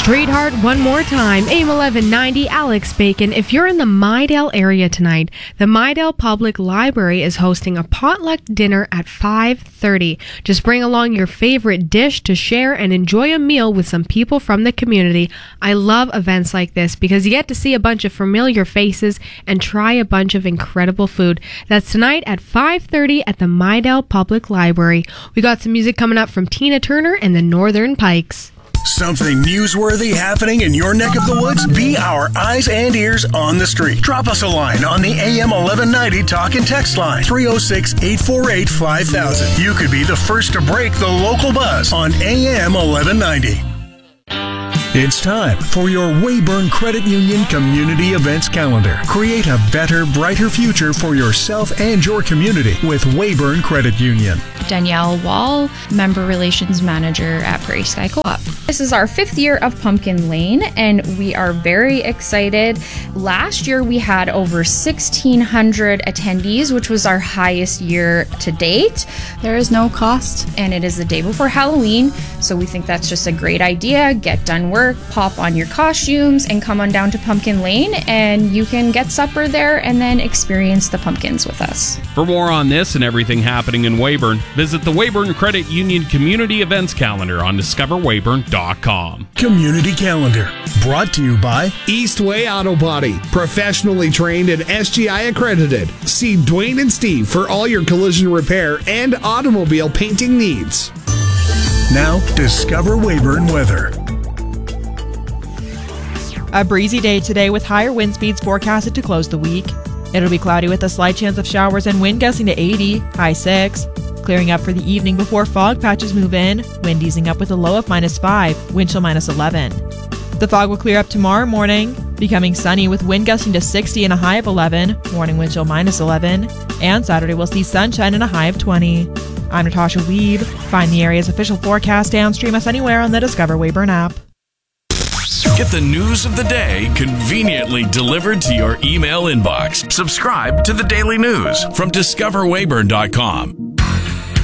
Street Heart one more time. AIM 1190, Alex Bacon. If you're in the Mydale area tonight, the Mydale Public Library is hosting a potluck dinner at 5:30. Just bring along your favorite dish to share and enjoy a meal with some people from the community. I love events like this because you get to see a bunch of familiar faces and try a bunch of incredible food. That's tonight at 5:30 at the Mydale Public Library. We got some music coming up from Tina Turner and the Northern Pikes. Something newsworthy happening in your neck of the woods? Be our eyes and ears on the street. Drop us a line on the AM 1190 talk and text line, 306-848-5000. You could be the first to break the local buzz on AM 1190. It's time for your Weyburn Credit Union Community Events Calendar. Create a better, brighter future for yourself and your community with Weyburn Credit Union. Danielle Wall, Member Relations Manager at Prairie Sky Co-op. This is our 5th year of Pumpkin Lane, and we are very excited. Last year, we had over 1,600 attendees, which was our highest year to date. There is no cost. And it is the day before Halloween, so we think that's just a great idea. Get done work, pop on your costumes, and come on down to Pumpkin Lane, and you can get supper there and then experience the pumpkins with us. For more on this and everything happening in Weyburn, visit the Weyburn Credit Union Community Events Calendar on discoverweyburn.com. Community Calendar, brought to you by Eastway Auto Body, professionally trained and SGI accredited. See Dwayne and Steve for all your collision repair and automobile painting needs. Now, Discover Weyburn weather. A breezy day today with higher wind speeds forecasted to close the week. It'll be cloudy with a slight chance of showers and wind gusting to 80, high 6. Clearing up for the evening before fog patches move in, wind easing up with a low of -5, wind chill -11. The fog will clear up tomorrow morning, becoming sunny with wind gusting to 60 and a high of 11, morning wind chill -11, and Saturday we'll see sunshine and a high of 20. I'm Natasha Weeb. Find the area's official forecast and stream us anywhere on the Discover Weyburn app. Get the news of the day conveniently delivered to your email inbox. Subscribe to the Daily News from discoverweyburn.com.